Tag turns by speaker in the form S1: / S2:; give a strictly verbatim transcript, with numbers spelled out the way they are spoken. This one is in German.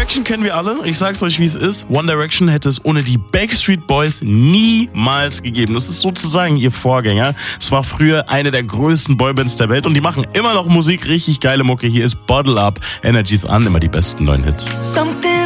S1: Direction kennen wir alle. Ich sag's euch, wie es ist. One Direction hätte es ohne die Backstreet Boys niemals gegeben. Das ist sozusagen ihr Vorgänger. Es war früher eine der größten Boybands der Welt und die machen immer noch Musik, richtig geile Mucke. Hier ist Bottle Up. Energy's an, immer die besten neuen Hits.
S2: Something